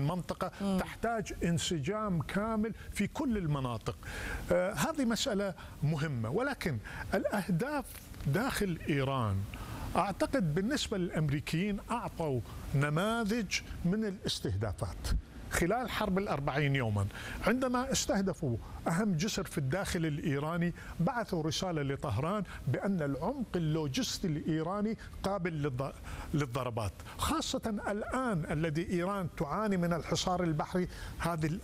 المنطقة تحتاج انسجام كامل في كل المناطق. هذه مسألة مهمة، ولكن الأهداف داخل إيران أعتقد بالنسبة للأمريكيين أعطوا نماذج من الاستهدافات خلال حرب الأربعين يوما. عندما استهدفوا أهم جسر في الداخل الإيراني بعثوا رسالة لطهران بأن العمق اللوجستي الإيراني قابل للضربات، خاصة الآن الذي إيران تعاني من الحصار البحري. هذا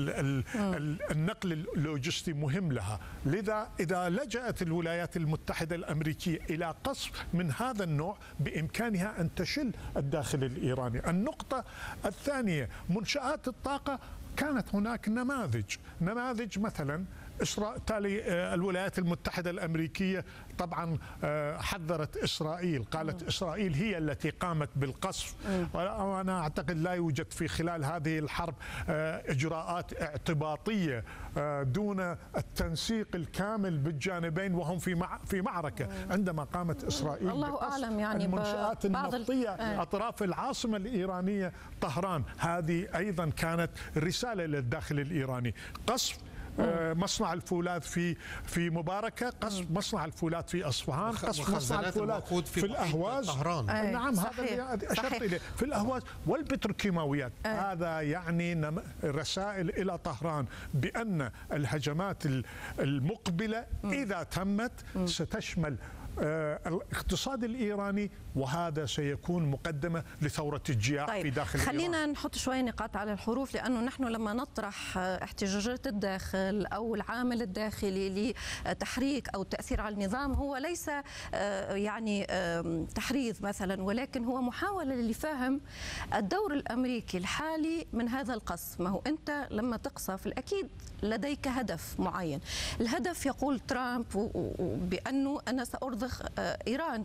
النقل اللوجستي مهم لها. لذا إذا لجأت الولايات المتحدة الأمريكية إلى قصف من هذا النوع بإمكانها أن تشل الداخل الإيراني. النقطة الثانية، منشآت الطاقة، كانت هناك نماذج مثلا تالي الولايات المتحدة الأمريكية طبعا حذرت إسرائيل، قالت إسرائيل هي التي قامت بالقصف، وأنا أعتقد لا يوجد في خلال هذه الحرب إجراءات اعتباطية دون التنسيق الكامل بالجانبين وهم في معركة. عندما قامت إسرائيل الله أعلم يعني المنشآت النفطية أطراف العاصمة الإيرانية طهران، هذه أيضا كانت رسالة للداخل الإيراني. قصف مصنع الفولاد في مباركة، قصف مصنع الفولاد في أصفهان، قصف مصنع الفولاد في الأهواز. نعم، هذا اللي أشرت إليه في الأهواز والبتروكيماويات. هذا يعني رسائل إلى طهران بأن الهجمات المقبلة إذا تمت ستشمل الاقتصاد الإيراني، وهذا سيكون مقدمة لثورة الجياع في داخل إيران. خلينا نحط شوية نقاط على الحروف، لأنه نحن لما نطرح احتجاجات الداخل أو العامل الداخلي لتحريك أو التأثير على النظام، هو ليس يعني تحريض مثلا، ولكن هو محاولة لفهم الدور الأمريكي الحالي من هذا القصف. ما هو أنت لما تقصف الأكيد لديك هدف معين. الهدف يقول ترامب بأنه أنا سأرضخ إيران،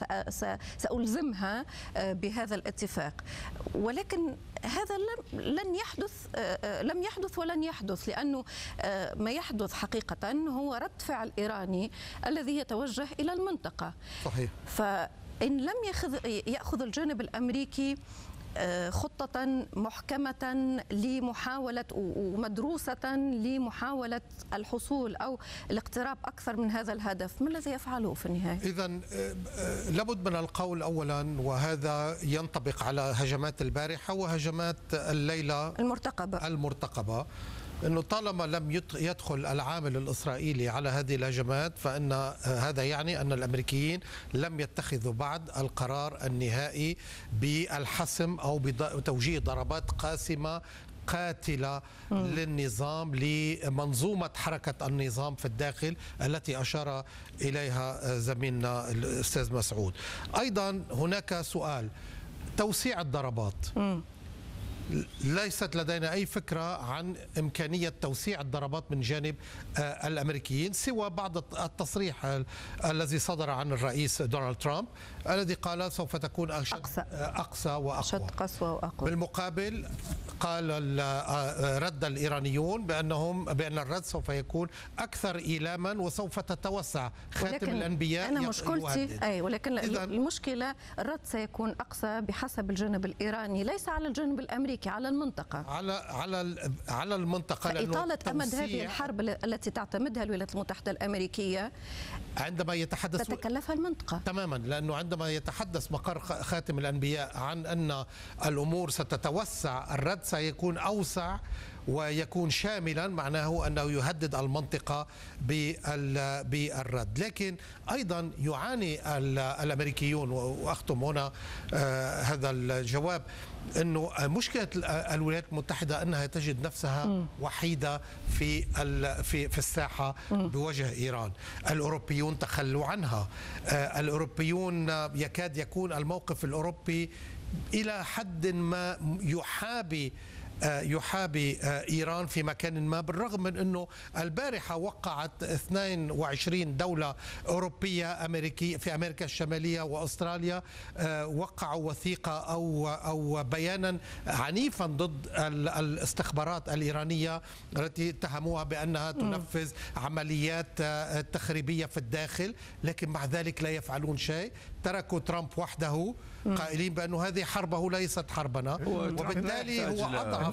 سألزمها بهذا الاتفاق، ولكن هذا لم يحدث ولن يحدث، لأنه ما يحدث حقيقة هو رد فعل إيراني الذي يتوجه إلى المنطقة. صحيح. فإن لم يأخذ الجانب الأمريكي خطة محكمة لمحاولة ومدروسة لمحاولة الحصول أو الاقتراب أكثر من هذا الهدف، ما الذي يفعله في النهاية؟ إذن لابد من القول أولا، وهذا ينطبق على هجمات البارحة وهجمات الليلة المرتقبة، أنه طالما لم يدخل العامل الإسرائيلي على هذه الهجمات فإن هذا يعني أن الأمريكيين لم يتخذوا بعد القرار النهائي بالحسم أو بتوجيه ضربات قاسمة قاتلة للنظام، لمنظومة حركة النظام في الداخل التي أشار إليها زميلنا الأستاذ مسعود. أيضا هناك سؤال توسيع الضربات. ليست لدينا أي فكرة عن إمكانية توسيع الضربات من جانب الأمريكيين سوى بعض التصريح الذي صدر عن الرئيس دونالد ترامب الذي قال سوف تكون أقسى وأقوى. بالمقابل قال رد الإيرانيون بأن الرد سوف يكون أكثر إيلاما وسوف تتوسع خاتم الأنبياء. أنا مشكلتي ولكن المشكلة الرد سيكون أقسى بحسب الجانب الإيراني، ليس على الجانب الأمريكي، على المنطقة، على المنطقة. إطالة أمد هذه الحرب التي تعتمدها الولايات المتحدة الأمريكية عندما يتحدث تتكلفها المنطقة تماما، لأنه عندما يتحدث مقر خاتم الأنبياء عن أن الأمور ستتوسع، الرد سيكون أوسع ويكون شاملا، معناه أنه يهدد المنطقة بالرد. لكن أيضا يعاني الأمريكيون، وأختم هنا هذا الجواب، أنه مشكلة الولايات المتحدة أنها تجد نفسها وحيدة في الساحة بوجه إيران. الأوروبيون تخلوا عنها، الأوروبيون يكاد يكون الموقف الأوروبي إلى حد ما يحابي إيران في مكان ما، بالرغم من أنه البارحة وقعت 22 دولة أوروبية في أمريكا الشمالية وأستراليا وقعوا وثيقة أو بيانا عنيفا ضد الاستخبارات الإيرانية التي اتهموها بأنها تنفذ عمليات تخريبية في الداخل، لكن مع ذلك لا يفعلون شيء. تركوا ترامب وحده قائلين بأنه هذه حربه ليست حربنا، وبالتالي هو أضعف